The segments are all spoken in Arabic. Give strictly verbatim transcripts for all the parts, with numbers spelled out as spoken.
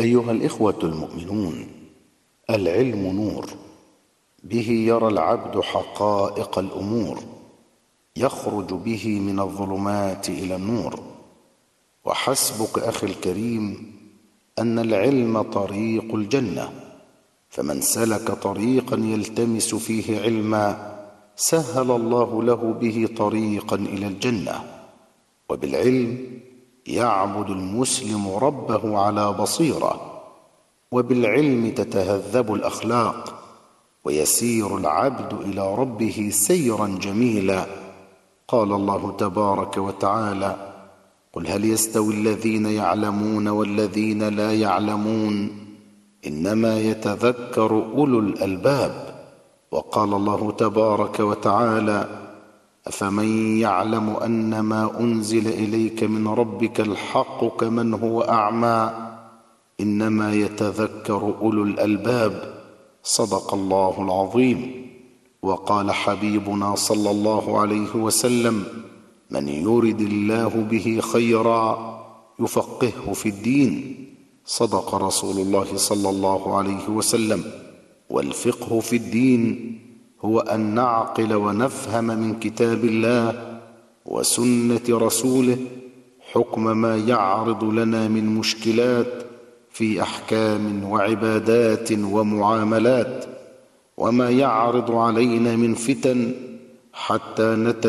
أيها الإخوة المؤمنون، العلم نور، به يرى العبد حقائق الأمور، يخرج به من الظلمات إلى النور. وحسبك أخي الكريم أن العلم طريق الجنة، فمن سلك طريقا يلتمس فيه علما سهل الله له به طريقا إلى الجنة. وبالعلم يعبد المسلم ربه على بصيرة، وبالعلم تتهذب الأخلاق، ويسير العبد إلى ربه سيرا جميلا. قال الله تبارك وتعالى: قل هل يستوي الذين يعلمون والذين لا يعلمون إنما يتذكر أولو الألباب. وقال الله تبارك وتعالى: أفمن يعلم أنما أنزل إليك من ربك الحق كمن هو أعمى إنما يتذكر أولو الألباب. صدق الله العظيم. وقال حبيبنا صلى الله عليه وسلم: من يرد الله به خيرا يفقهه في الدين. صدق رسول الله صلى الله عليه وسلم. والفقه في الدين هو أن نعقل ونفهم من كتاب الله وسنة رسوله حكم ما يعرض لنا من مشكلات في أحكام وعبادات ومعاملات، وما يعرض علينا من فتن حتى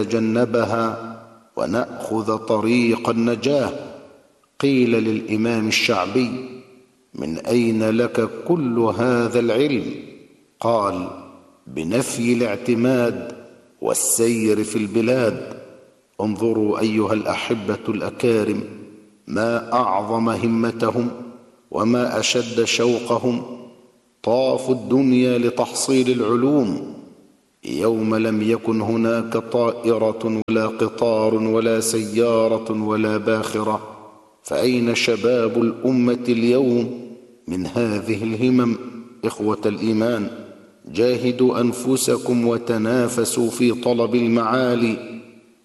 نتجنبها ونأخذ طريق النجاة. قيل للإمام الشعبي: من أين لك كل هذا العلم؟ قال: بنفي الاعتماد والسير في البلاد. انظروا أيها الأحبة الأكارم ما أعظم همتهم وما أشد شوقهم. طافوا الدنيا لتحصيل العلوم، يوم لم يكن هناك طائرة ولا قطار ولا سيارة ولا باخرة. فأين شباب الأمة اليوم من هذه الهمم؟ إخوة الإيمان، جاهدوا أنفسكم وتنافسوا في طلب المعالي،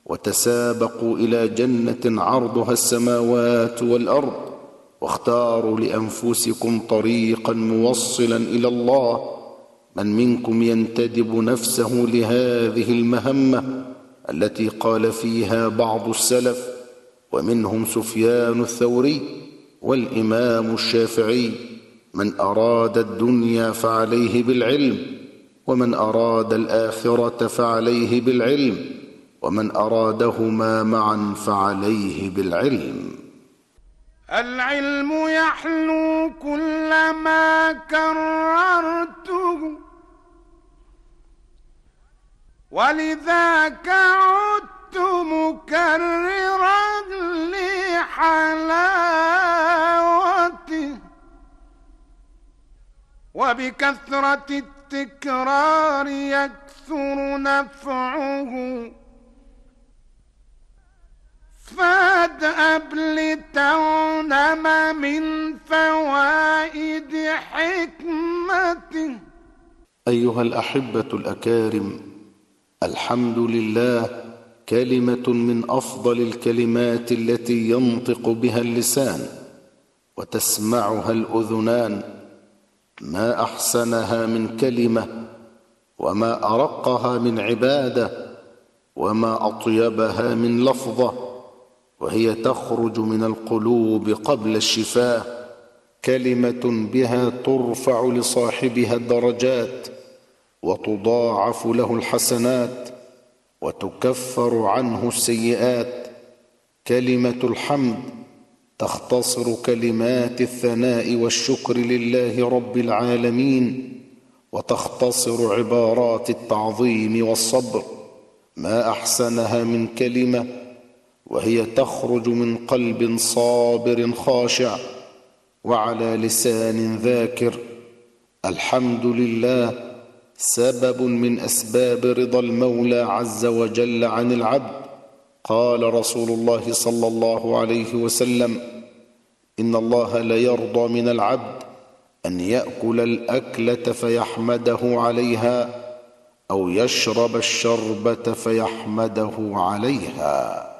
وتسابقوا إلى جنة عرضها السماوات والأرض، واختاروا لأنفسكم طريقا موصلا إلى الله. من منكم ينتدب نفسه لهذه المهمة التي قال فيها بعض السلف، ومنهم سفيان الثوري والإمام الشافعي: من أراد الدنيا فعليه بالعلم، ومن أراد الآخرة فعليه بالعلم، ومن أرادهما معا فعليه بالعلم. العلم يحلو كلما كررته، ولذاك عدت مكررا لحلاوته، وبكثرة التكرار يكثر نفعه، فادأب لتغنم من فوائد حكمته. أيها الأحبة الأكارم، الحمد لله كلمة من أفضل الكلمات التي ينطق بها اللسان وتسمعها الأذنان. ما أحسنها من كلمة، وما أرقها من عبادة، وما أطيبها من لفظة، وهي تخرج من القلوب قبل الشفاه. كلمة بها ترفع لصاحبها الدرجات، وتضاعف له الحسنات، وتكفر عنه السيئات. كلمة الحمد تختصر كلمات الثناء والشكر لله رب العالمين، وتختصر عبارات التعظيم والصبر. ما أحسنها من كلمة، وهي تخرج من قلب صابر خاشع وعلى لسان ذاكر. الحمد لله سبب من أسباب رضا المولى عز وجل عن العبد. قال رسول الله صلى الله عليه وسلم: إن الله ليرضى من العبد أن يأكل الأكلة فيحمده عليها، أو يشرب الشربة فيحمده عليها.